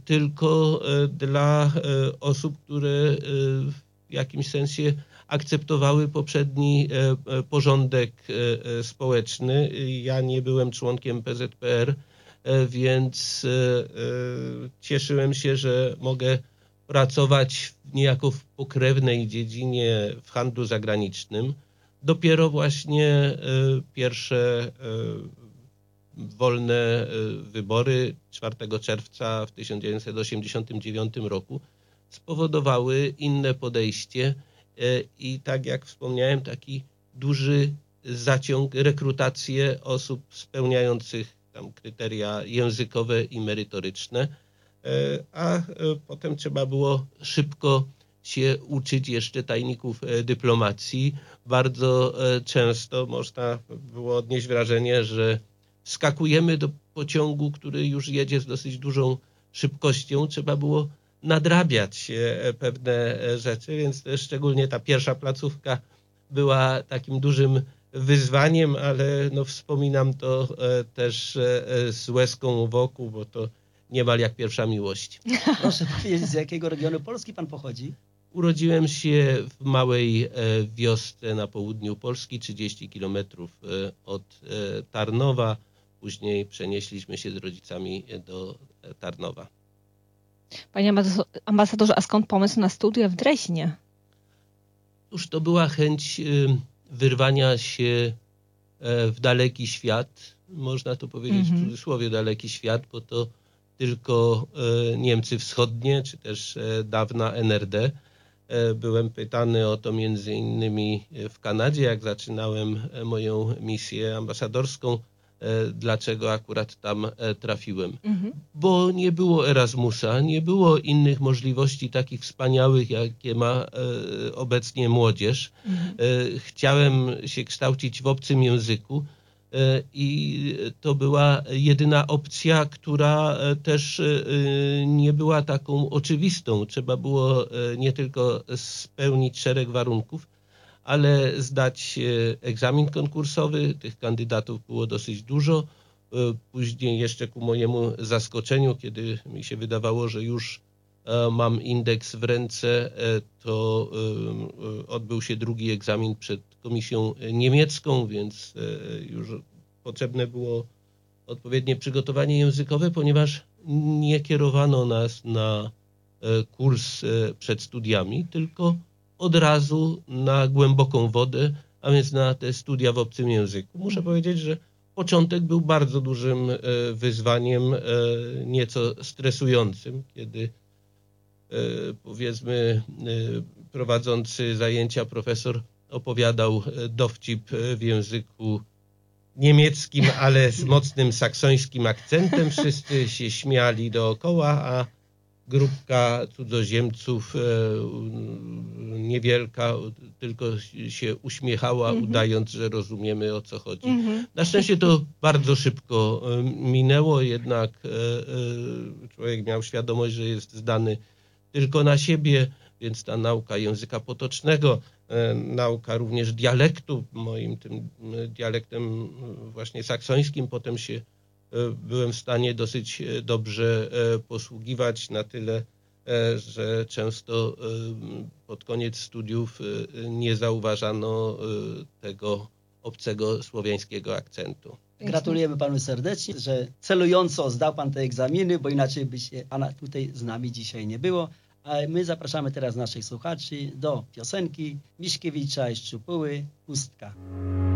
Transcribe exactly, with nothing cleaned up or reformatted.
tylko dla osób, które w jakimś sensie akceptowały poprzedni porządek społeczny. Ja nie byłem członkiem P Z P R, więc cieszyłem się, że mogę pracować niejako w pokrewnej dziedzinie w handlu zagranicznym. Dopiero właśnie pierwsze wolne wybory czwartego czerwca w tysiąc dziewięćset osiemdziesiątym dziewiątym roku spowodowały inne podejście i tak jak wspomniałem, taki duży zaciąg, rekrutację osób spełniających tam kryteria językowe i merytoryczne, a potem trzeba było szybko się uczyć jeszcze tajników dyplomacji. Bardzo często można było odnieść wrażenie, że wskakujemy do pociągu, który już jedzie z dosyć dużą szybkością. Trzeba było nadrabiać pewne rzeczy, więc szczególnie ta pierwsza placówka była takim dużym wyzwaniem, ale no wspominam to też z łezką wokół, bo to niemal jak pierwsza miłość. Proszę powiedzieć, z jakiego regionu Polski pan pochodzi? Urodziłem się w małej wiosce na południu Polski, trzydzieści kilometrów od Tarnowa. Później przenieśliśmy się z rodzicami do Tarnowa. Panie ambasadorze, a skąd pomysł na studia w Dreźnie? Cóż, to była chęć wyrwania się w daleki świat. Można to powiedzieć mm-hmm. w cudzysłowie daleki świat, bo to tylko Niemcy Wschodnie, czy też dawna N R D. Byłem pytany o to między innymi w Kanadzie, jak zaczynałem moją misję ambasadorską, dlaczego akurat tam trafiłem. Mhm. Bo nie było Erasmusa, nie było innych możliwości takich wspaniałych, jakie ma obecnie młodzież. Mhm. Chciałem się kształcić w obcym języku i to była jedyna opcja, która też nie była taką oczywistą. Trzeba było nie tylko spełnić szereg warunków, ale zdać egzamin konkursowy. Tych kandydatów było dosyć dużo. Później jeszcze ku mojemu zaskoczeniu, kiedy mi się wydawało, że już mam indeks w ręce, to odbył się drugi egzamin przed komisją niemiecką, więc już potrzebne było odpowiednie przygotowanie językowe, ponieważ nie kierowano nas na kurs przed studiami, tylko od razu na głęboką wodę, a więc na te studia w obcym języku. Muszę powiedzieć, że początek był bardzo dużym wyzwaniem, nieco stresującym, kiedy powiedzmy prowadzący zajęcia profesor opowiadał dowcip w języku niemieckim, ale z mocnym saksońskim akcentem. Wszyscy się śmiali dookoła, a grupka cudzoziemców niewielka tylko się uśmiechała, mm-hmm. udając, że rozumiemy, o co chodzi. Mm-hmm. Na szczęście to bardzo szybko minęło, jednak człowiek miał świadomość, że jest zdany tylko na siebie, więc ta nauka języka potocznego, nauka również dialektu, moim tym dialektem właśnie saksońskim, potem się byłem w stanie dosyć dobrze posługiwać, na tyle, że często pod koniec studiów nie zauważano tego obcego słowiańskiego akcentu. Gratulujemy panu serdecznie, że celująco zdał pan te egzaminy, bo inaczej by się pana tutaj z nami dzisiaj nie było. A my zapraszamy teraz naszych słuchaczy do piosenki Miśkiewicza i Szczupuły, Pustka.